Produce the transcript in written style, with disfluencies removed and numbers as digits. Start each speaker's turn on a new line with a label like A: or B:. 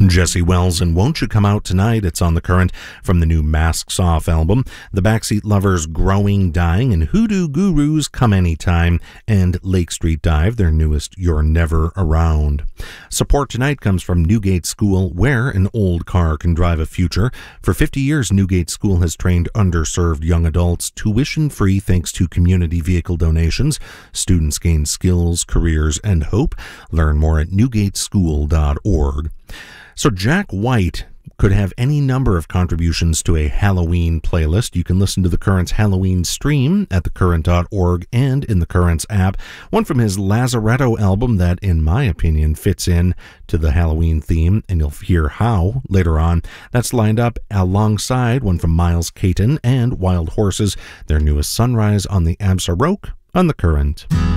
A: Jesse Wells and Won't You Come Out Tonight? It's on The Current from the new Masks Off album. The Backseat Lovers' Growing, Dying, and Hoodoo Gurus' Come Anytime, and Lake Street Dive, their newest You're Never Around. Support tonight comes from Newgate School, where an old car can drive a future. For 50 years, Newgate School has trained underserved young adults tuition-free thanks to community vehicle donations. Students gain skills, careers, and hope. Learn more at newgateschool.org. So Jack White could have any number of contributions to a Halloween playlist. You can listen to The Current's Halloween stream at thecurrent.org and in The Current's app. One from his Lazaretto album that, in my opinion, fits in to the Halloween theme, and you'll hear how later on. That's lined up alongside one from Miles Caton and Wild Horses, their newest Sunrise on the Absaroke on The Current.